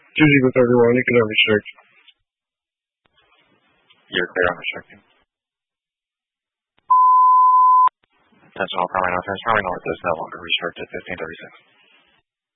2 Eagle 31, you can restrict. You're clear on restricting. Attention all primary now, transforming north is no longer restricted, 1536.